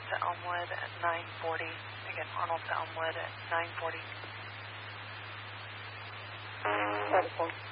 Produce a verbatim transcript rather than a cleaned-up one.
to Elmwood at nine forty. Again, Arnold to Elmwood at nine forty. Wonderful.